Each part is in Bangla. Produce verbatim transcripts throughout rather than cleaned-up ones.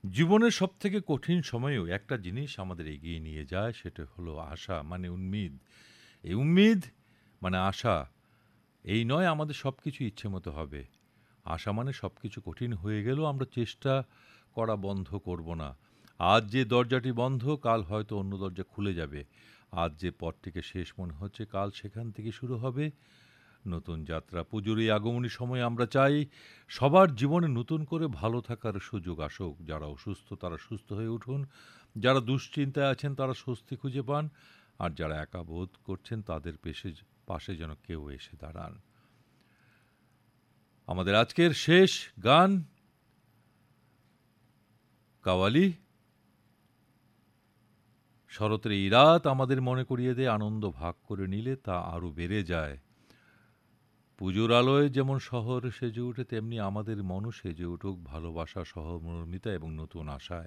জীবনের সবথেকে কঠিন সময়েও একটা জিনিস আমাদের এগিয়ে নিয়ে যায় সেটা হলো আশা মানে উম্মিদ। এই উম্মিদ মানে আশা এই নয় আমাদের সবকিছু ইচ্ছে মতো হবে। আশা মানে সবকিছু কঠিন হয়ে গেলেও আমরা চেষ্টা করা বন্ধ করব না। আজ যে দরজাটি বন্ধ কাল হয়তো অন্য দরজা খুলে যাবে। আজ যে পথটিকে শেষ মনে হচ্ছে কাল সেখান থেকে শুরু হবে নতুন যাত্রা। পুজোর এই আগমনী সময়ে আমরা চাই সবার জীবনে নতুন করে ভালো থাকার সুযোগ আসুক। যারা অসুস্থ তারা সুস্থ হয়ে উঠুন, যারা দুশ্চিন্তায় আছেন তারা স্বস্তি খুঁজে পান, আর যারা একা বোধ করছেন তাদের পেশে পাশে যেন কেউ এসে দাঁড়ান। আমাদের আজকের শেষ গান কাওয়ালি। শরতের এই রাত আমাদের মনে করিয়ে দেয় আনন্দ ভাগ করে নিলে তা আরও বেড়ে যায়। পুজোর আলোয় যেমন শহর সেজে ওঠে তেমনি আমাদের মনও সেজে উঠুক ভালোবাসা সহমর্মিতা এবং নতুন আশায়।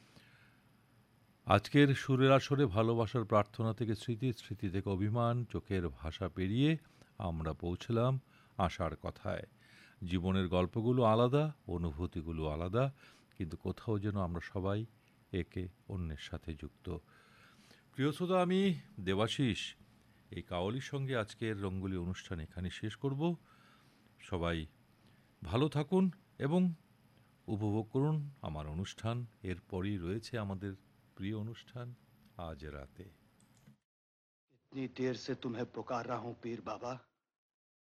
আজকের সুরের আসরে ভালোবাসার প্রার্থনা থেকে স্মৃতি, স্মৃতি থেকে অভিমান, চোখের ভাষা পেরিয়ে আমরা পৌঁছলাম আশার কথায়। জীবনের গল্পগুলো আলাদা, অনুভূতিগুলো আলাদা, কিন্তু কোথাও যেন আমরা সবাই একে অন্যের সাথে যুক্ত। প্রিয় শ্রোতা, আমি দেবাশিস এই কাওয়ালির সঙ্গে আজকের রঙ্গোলি অনুষ্ঠান এখানে শেষ করব। সবাই ভালো থাকুন এবং উপভোগ করুন আমার অনুষ্ঠান। এরপরই রয়েছে আমাদের প্রিয় অনুষ্ঠান আজ রাতে। इतनी देर से तुम्हें पुकार रहा हूं पीर बाबा।